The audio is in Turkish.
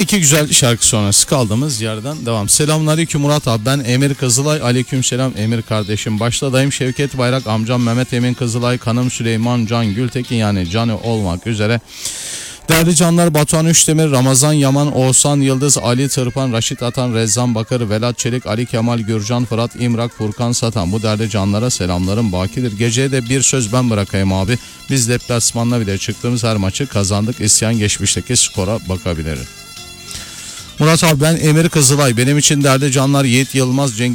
İki güzel şarkı sonrası kaldığımız yerden devam. Selamünaleyküm Murat abi, ben Emir Kızılay. Aleykümselam Emir kardeşim. Başta dayım Şevket Bayrak, amcam Mehmet Emin Kızılay, kanım Süleyman Can Gültekin, yani Canı olmak üzere. Değerli canlar, Batuhan Üçdemir, Ramazan Yaman, Oğuzhan Yıldız, Ali Tırpan, Raşit Atan, Rezzan Bakır, Velat Çelik, Ali Kemal Gürcan, Fırat İmrak, Furkan Satan, bu değerli canlara selamlarım bakidir. Geceye de bir söz ben bırakayım abi. Biz deplasmanla bile çıktığımız her maçı kazandık. İsyan geçmişteki skora bakabiliriz. Murat abi, ben Emir Kızılay. Benim için değerli canlar Yiğit Yılmaz, Cengiz